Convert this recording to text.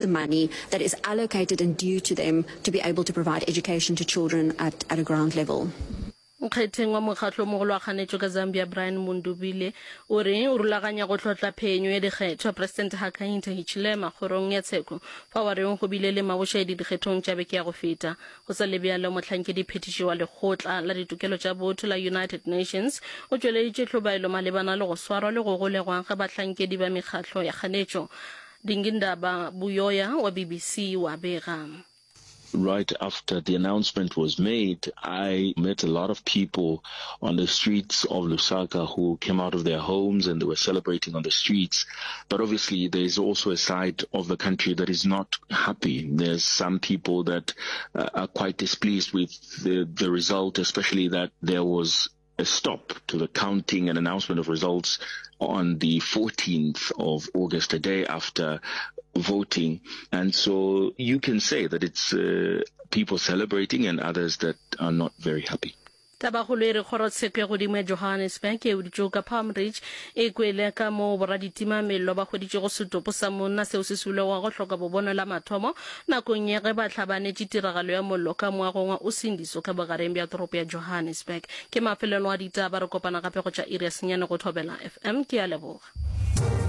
money that is allocated and due to them to be able to provide education to children at a ground level. Nkgetheng wa mokgatlo mogolo wa kganetso ka Zambia Brian Mundubile o re o rulaganya go tlotla phenyo ya dikgetho. President Hakainde Hichilema kgorong ya tsheko fa wa reng go bile le mabošedi dikgethong tša beke ya go feta go sa lebjalo motlhankedi phetiši wa lekgotla la ditokelo tša botho la United Nations o tšweleditše tlhobaelo malebana le go swarwa le go golegwang ga bahlankedi ba mekgatlo ya kganetso. Dingindaba Buyoya wa BBC wa bega. Right after the announcement was made, I met a lot of people on the streets of Lusaka who came out of their homes and they were celebrating on the streets. But obviously there is also a side of the country that is not happy. There's some people that are quite displeased with the result, especially that there was a stop to the counting and announcement of results on the 14th of August, a day after voting. And so you can say that it's people celebrating and others that are not very happy. Tabagolo e re kgorotsheko ya godimo ya Johannesburg e uditšo ka Palm Ridge e kwele ka mo boraditimamelo ba hweditše go setopo sa monna seo se sulewa go hloka bobono la mathomo nakong ye ge ba tlhabanetše tiragalo ya mollo ka moagong wa Usindiso ka bogareng bja toropo ya Johannesburg. Ke mafelelo a ditaba re kopana gape go tša iri ya senyane go Thobela FM. Ke a leboga.